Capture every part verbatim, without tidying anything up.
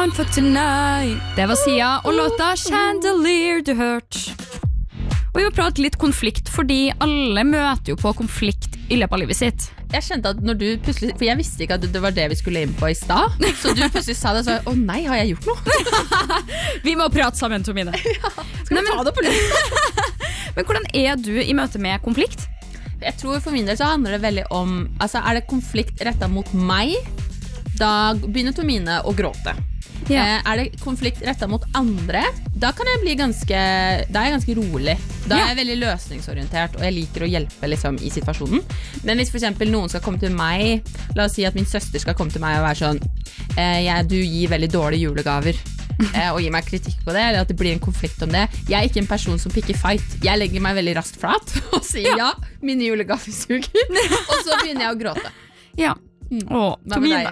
time for tonight. Det var Sia og låta Chandelier du hørt. Og vi må prate litt konflikt, fordi alle møter jo på konflikt i løpet av livet sitt. Jeg kjente at når du plutselig, for jeg visste ikke at det var det vi skulle inn på i sted, så du plutselig sa det, så å nei, har jeg gjort noe? Vi må prate sammen, Tomine. Ja, skal nei, vi ta det på litt? Men hvordan er du i møte med konflikt? Jeg tror for min del så handler det veldig om, altså er det konflikt rettet mot meg, da begynner Tomine å gråte. Ja. Eh, er det konflikt rettet mot andre, da kan jeg bli ganske, da er jeg ganske rolig. Da er jeg veldig løsningsorientert, og jeg liker å hjelpe liksom, i situasjonen. Men hvis for eksempel noen skal komme til meg, la oss si at min søster skal komme til meg og være sånn, eh, jeg, du gir veldig dårlige julegaver, eh, og gir meg kritikk på det, eller at det blir en konflikt om det. Jeg er ikke en person som pikker fight. Jeg legger meg veldig raskt flat og sier ja, ja mine julegaver suger, og så begynner jeg å gråte. Ja. Mm. Åh, Tomine.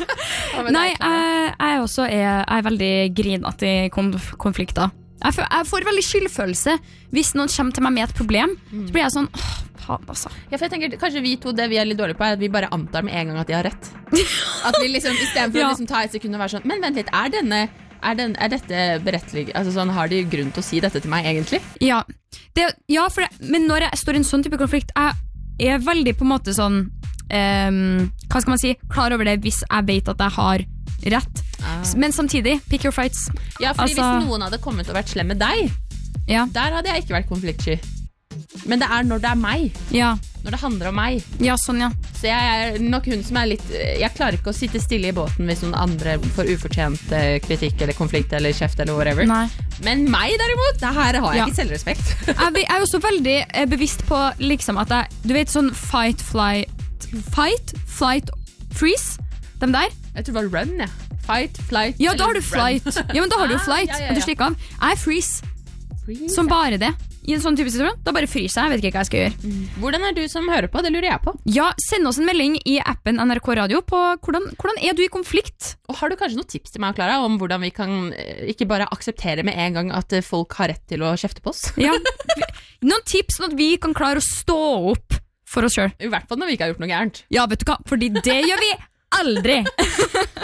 Nei, jeg, jeg også er, jeg er veldig grinete i konf- konflikter. Jeg får, jeg får veldig skyldfølelse hvis noen kommer til meg med et problem. Mm. Så blir jeg sånn, åh, faen altså. Ja, for jeg tenker, kanskje vi to, det vi er litt dårlige på, er at vi bare antar med en gang at de har rett. At vi liksom, i stedet for ja. å liksom ta et sekund og være sånn, men vent litt, er denne... Er, den, er dette berettelig? Altså sånn, har de grunn til å si dette til meg egentlig? Ja, det, ja for det, men når jeg står i en sånn type konflikt, jeg er veldig på en måte sånn, um, hva skal man si, klar over det hvis jeg vet at jeg har rett. Ah. Men samtidig, pick your fights. Ja, fordi altså, hvis noen hadde kommet og vært slem med deg, ja. der hadde jeg ikke vært konfliktsky. Men det er når det er meg. Ja. Når det handler om meg. Ja, sånn ja. Så jeg er nok hun som er litt, jeg klarer ikke å sitte stille i båten hvis noen andre får ufortjent kritikk eller konflikt eller kjeft eller whatever. Nei. Men meg derimot, det her har jeg ja. ikke selvrespekt. jeg er jo så veldig bevisst på liksom at jeg, du vet sånn fight, flight, fight, flight, freeze, dem der. Jeg tror det var run, ja. Fight, flight, ja, da har du flight. Ja, men da har du jo flight, ah, ja, ja, ja. og du stikker av. Jeg er freeze. freeze. Som bare det. I en sånn type situasjon, da bare fryser jeg, jeg vet ikke hva jeg skal gjøre. Mm. Hvordan er du som hører på? Det lurer jeg på. Ja, send oss en melding i appen N R K Radio på hvordan, hvordan er du i konflikt? Og har du kanskje noen tips til meg, Clara, om hvordan vi kan ikke bare akseptere med en gang at folk har rett til å kjefte på oss? Ja, noen tips sånn at vi kan klare å stå opp for oss selv. I hvert fall når vi ikke har gjort noe gærent. Ja, vet du hva, fordi det gjør vi aldri.